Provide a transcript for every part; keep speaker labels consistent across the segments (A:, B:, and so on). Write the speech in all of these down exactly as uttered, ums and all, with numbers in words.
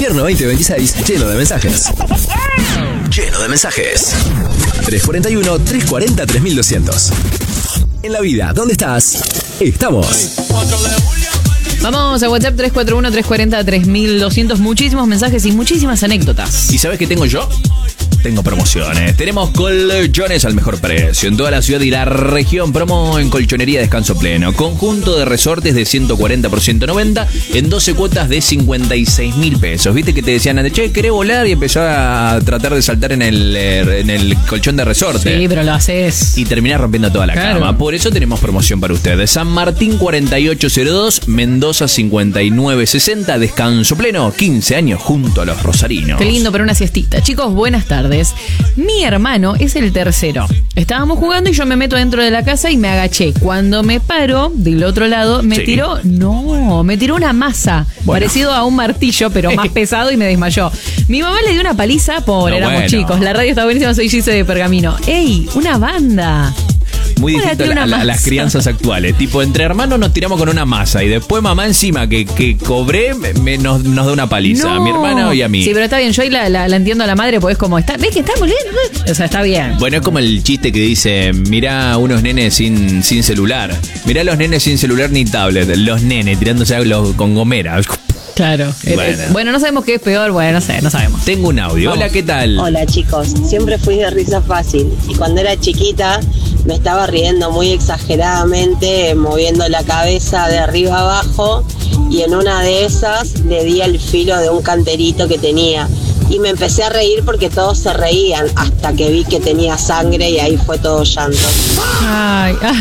A: Invierno veinte veintiséis, lleno de mensajes. Lleno de mensajes. tres cuarenta y uno, tres cuarenta, tres mil doscientos. En la vida, ¿dónde estás? Estamos.
B: Vamos a WhatsApp tres cuatro uno, tres cuarenta, tres mil doscientos. Muchísimos mensajes y muchísimas anécdotas.
C: ¿Y sabes qué tengo yo? Tengo promociones. Tenemos colchones al mejor precio en toda la ciudad y la región. Promo en Colchonería Descanso Pleno. Conjunto de resortes de ciento cuarenta por ciento noventa en doce cuotas de cincuenta y seis mil pesos. ¿Viste que te decían antes, che, querés volar? Y empezó a tratar de saltar en el, en el colchón de resorte.
B: Sí, pero lo haces.
C: Y terminás rompiendo toda la
B: Claro.
C: cama. Por eso tenemos promoción para ustedes. San Martín cuarenta y ocho cero dos, Mendoza cincuenta y nueve sesenta, Descanso Pleno, quince años junto a los rosarinos.
B: Qué lindo para una siestita. Chicos, buenas tardes. Mi hermano es el tercero. Estábamos jugando y yo me meto dentro de la casa y me agaché. Cuando me paro del otro lado, me
C: Sí.
B: tiró, no, me tiró una masa,
C: Bueno.
B: parecido a un martillo, pero más pesado, y me desmayó. Mi mamá le dio una paliza, pobre,
C: No,
B: éramos
C: bueno.
B: chicos. La radio está buenísima, soy Gise de Pergamino. ¡Ey, una banda!
C: Muy
B: Hola,
C: distinto a,
B: tiene
C: la-
B: una
C: a la- a las
B: masa.
C: crianzas actuales. Tipo, entre hermanos nos tiramos con una masa y después mamá encima que, que cobré me- me- nos, nos da una paliza. A
B: No.
C: mi hermana y a mí.
B: Sí, pero está bien, yo ahí la, la- la entiendo a la madre, porque es como, está, ¿ves que está muy bien? O sea, está bien.
C: Bueno, es como el chiste que dice, mirá unos nenes sin, sin celular. Mirá los nenes sin celular ni tablet. Los nenes tirándose a los, con gomera.
B: Claro.
C: Bueno.
B: Eh, eh, bueno, no sabemos qué es peor, bueno, no sé, no sabemos.
C: Tengo un audio.
B: Vamos.
C: Hola, ¿qué tal?
D: Hola chicos, siempre fui de risa fácil y cuando era chiquita me estaba riendo muy exageradamente, moviendo la cabeza de arriba abajo y en una de esas le di el filo de un canterito que tenía y me empecé a reír porque todos se reían hasta que vi que tenía sangre y ahí fue todo llanto.
B: Ay, ah.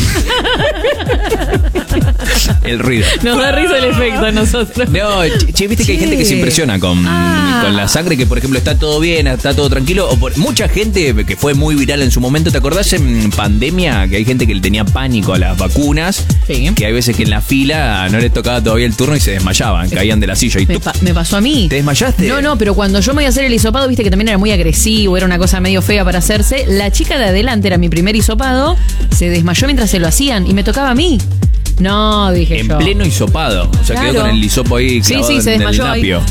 C: El ruido.
B: Nos da risa el efecto a nosotros.
C: No, che, che, viste que hay
B: Che.
C: gente que se impresiona con,
B: Ah.
C: con la sangre, que por ejemplo está todo bien, está todo tranquilo. O por, mucha gente que fue muy viral en su momento. ¿Te acordás en pandemia que hay gente que le tenía pánico a las vacunas?
B: Sí.
C: Que hay veces que en la fila no les tocaba todavía el turno y se desmayaban, caían de la silla y
B: Me,
C: tú.
B: pa- me pasó a mí.
C: ¿Te desmayaste?
B: No, no, pero cuando yo me iba a hacer el hisopado, viste que también era muy agresivo, era una cosa medio fea para hacerse. La chica de adelante, era mi primer hisopado, se desmayó mientras se lo hacían y me tocaba a mí. No, dije
C: En
B: yo.
C: pleno hisopado. O sea,
B: Claro.
C: quedó con el hisopo ahí
B: Sí,
C: clavado
B: sí, se
C: en el
B: desmayó ahí.
C: napio.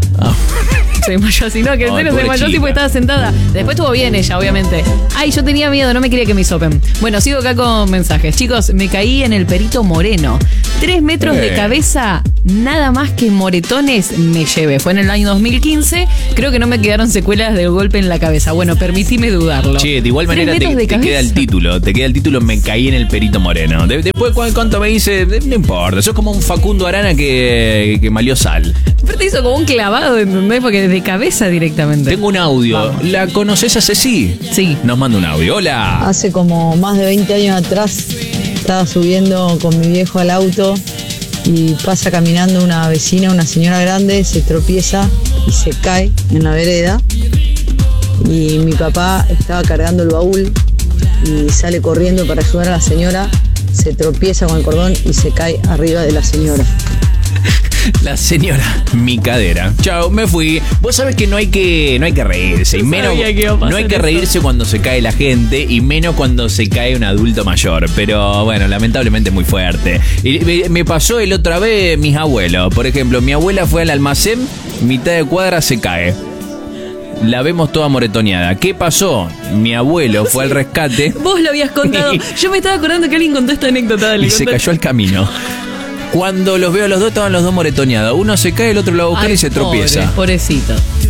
B: Se desmayó así, no, que en
C: Ay,
B: serio se
C: pobre
B: desmayó así
C: chica.
B: porque estaba sentada. Después estuvo bien ella, obviamente. Ay, yo tenía miedo, no me quería que me hisopen. Bueno, sigo acá con mensajes. Chicos, me caí en el Perito Moreno. Tres metros
C: Eh.
B: de cabeza, nada más que moretones me llevé. Fue en el año dos mil quince. Creo que no me quedaron secuelas del golpe en la cabeza. Bueno, permitime dudarlo.
C: Che, de igual
B: Tres
C: manera te,
B: metros de
C: te queda el
B: cabeza.
C: título. Te queda el título, me caí en el Perito Moreno. De- después, ¿cu- ¿cuánto me dice? De- No importa. Sos como un Facundo Arana que, que malió sal.
B: Aparte hizo como un clavado, ¿entendés? Porque de cabeza directamente.
C: Tengo un audio.
B: Vamos.
C: ¿La conoces a Ceci?
B: Sí.
C: Nos manda un audio. Hola.
E: Hace como más de veinte años atrás estaba subiendo con mi viejo al auto y pasa caminando una vecina, una señora grande, se tropieza y se cae en la vereda. Y mi papá estaba cargando el baúl y sale corriendo para ayudar a la señora, se tropieza con el cordón y se cae arriba de la señora.
C: La señora mi cadera. Chao, me fui. Vos sabés que no hay que no hay que reírse. Y
B: Yo
C: menos,
B: sabía que iba a pasar
C: no hay que
B: eso.
C: reírse cuando se cae la gente y menos cuando se cae un adulto mayor. Pero bueno, lamentablemente es muy fuerte. Y me, me pasó el otra vez mis abuelos. Por ejemplo, mi abuela fue al almacén, mitad de cuadra se cae. La vemos toda moretoneada. ¿Qué pasó? Mi abuelo fue al rescate
B: Vos lo habías contado. Yo me estaba acordando que alguien contó esta anécdota. Dale,
C: y se
B: contá.
C: cayó al camino. Cuando los veo a los dos, estaban los dos moretoneados. Uno se cae, el otro lo va a buscar
B: Ay,
C: y se tropieza.
B: pobre, pobrecito.